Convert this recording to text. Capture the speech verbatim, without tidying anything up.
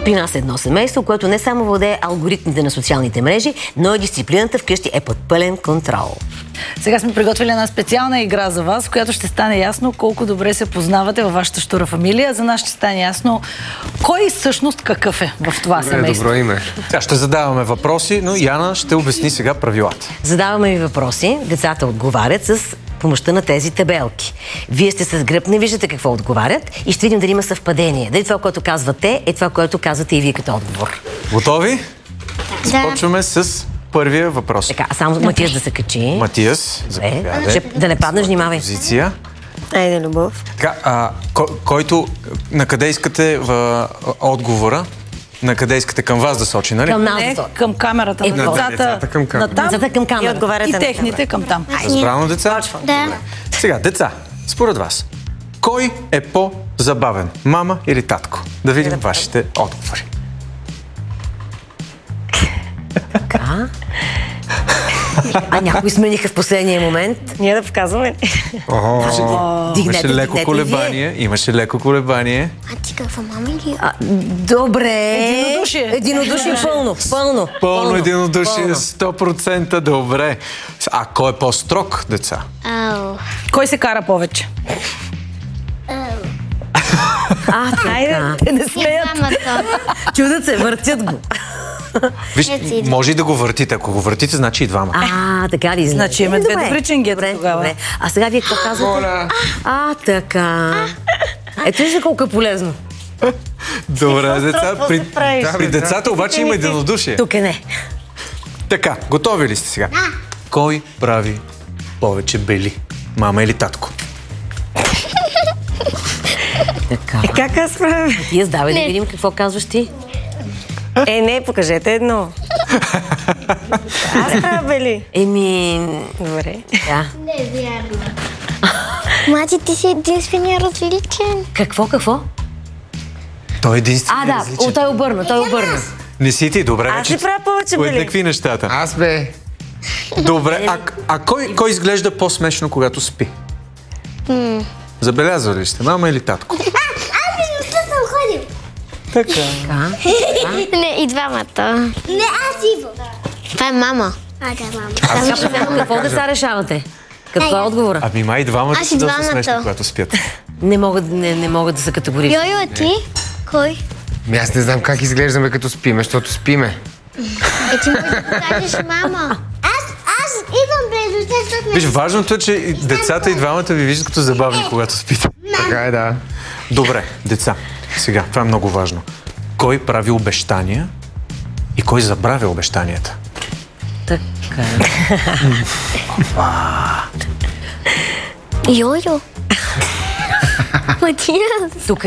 При нас е едно семейство, което не само владее алгоритмите на социалните мрежи, но и дисциплината вкъщи е под пълен контрол. Сега сме приготвили една специална игра за вас, в която ще стане ясно колко добре се познавате във вашата щура фамилия. За нас ще стане ясно кой всъщност какъв е в това Добре, семейство. добро име. Сега ще задаваме въпроси, но Яна ще обясни сега правилата. Задаваме ви въпроси, децата отговарят с помощта на тези табелки. Вие сте с гръб, не виждате какво отговарят и ще видим дали има съвпадение. Дали това, което казват те, е това, което казвате и вие като отговор. Готови? Да. Започваме с първия въпрос. Така, само Матиас да се качи. Матиас, Е, заповядай. ще, да не паднеш, внимавай. Позиция. Айде, Любов. Така, а, кой, който, на къде искате в а, отговора? На къде искате към вас да сочи, нали? Към нас. Не, да към камерата Е, на на децата, децата към камера. на там Децата към и, камера. отговаряте и на техните към там. Разбрано, деца? Да. Сега, деца, според вас, кой е по-забавен? Мама или татко? Да видим вашите отговори. Така. А някои смениха в последния момент. Ние да показваме. Дигнете, Имаше леко дигнете и колебание. Имаше леко колебание. А ти какво, мама или? А, добре. Единодушие. Единодушие пълно. Пълно. Пълно единодушие, пълно. сто процента добре. А кой е по-строг, деца? Ау. Кой се кара повече? А, така. Те не смеят. Двамата. Чудят се, въртят го. Виж, Ето и да. може и да го въртите. Ако го въртите, значи и двама. А, така ли? Значи имаме две Добре, добри ченгета добре, тогава. добре. А сега вие какво казвате? А, така. Ето вижте колко е полезно. Добре, деца. какво При, се правиш? при децата обаче има единодушие. Тук е не. Така, готови ли сте сега? Кой прави повече бели? Мама или татко? Така. Как аз правя? Ти давай да видим какво казваш ти. Е, не, покажете едно. Аз правя бели. Еми... Добре. Да. Не е вярно. Мати, ти си единствения различен. Какво, какво? Той е единствен. А, да, о, той обърна, той обърна. Не си ти, добре. Аз ли правя повече бели? Уеднакви нещата. Аз бе. Добре, а, а кой, кой изглежда по-смешно, когато спи? Забелязвали ли сте, мама или татко? Аз виждам, съм ходил. Така. Така. Не, и двамата. Не, аз Иво. Това е мама. А, да, мама. Сега последно какво деца решавате? Какво е отговора? Ами май и двамата Аз са и доста двамата. смешни, когато спят. Не могат, не, не могат да са категорични. Йойо, а ти? Кой? Ми аз не знам как изглеждаме като спиме, защото спиме. Е, ти можеш да покажеш мама. Аз, аз идвам близо, защото Виж, важното е, че и децата и двамата ви виждат като забавни, когато спите. Така е, да. Добре, деца. Сега, това е много важно. Кой прави обещания и кой забравя обещанията? Така. Йойо. Матиас. Тук